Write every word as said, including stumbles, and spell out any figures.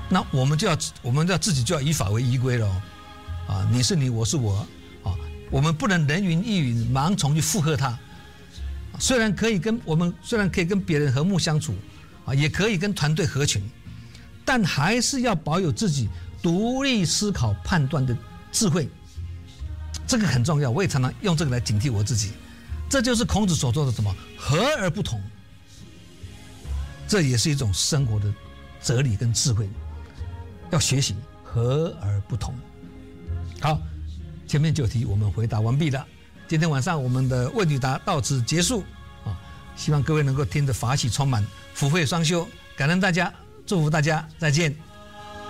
那我们就要我们要自己就要以法为依归了哦，啊，你是你，我是我，啊，我们不能人云亦云，盲从去附和他。虽然可以跟我们虽然可以跟别人和睦相处，啊，也可以跟团队合群，但还是要保有自己独立思考判断的智慧，这个很重要。我也常常用这个来警惕我自己。这就是孔子所说的什么和而不同，这也是一种生活的哲理跟智慧。要学习和而不同。好，前面九题我们回答完毕了。今天晚上我们的问与答到此结束啊！希望各位能够听得法喜充满，福慧双修。感恩大家，祝福大家，再见。